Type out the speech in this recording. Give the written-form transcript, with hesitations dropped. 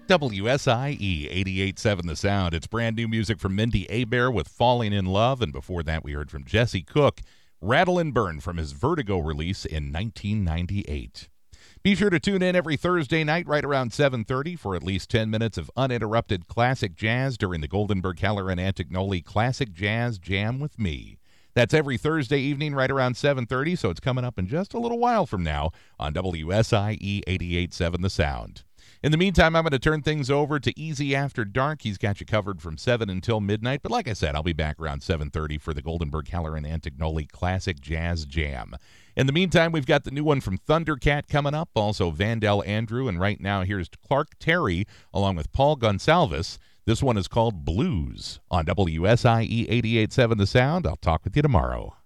WSIE 88.7 The Sound. It's brand new music from Mindy Abair with Falling in Love. And before that, we heard from Jesse Cook, Rattle and Burn from his Vertigo release in 1998. Be sure to tune in every Thursday night right around 7:30 for at least 10 minutes of uninterrupted classic jazz during the Goldenberg Keller and Antignoli Classic Jazz Jam with me. That's every Thursday evening right around 7:30, so it's coming up in just a little while from now on WSIE 88.7 The Sound. In the meantime, I'm going to turn things over to Easy After Dark. He's got you covered from 7 until midnight. But like I said, I'll be back around 7:30 for the Goldenberg Keller and Antignoli Classic Jazz Jam. In the meantime, we've got the new one from Thundercat coming up, also Vandal Andrew, and right now here's Clark Terry along with Paul Gonsalves. This one is called Blues on WSIE 88.7 The Sound. I'll talk with you tomorrow.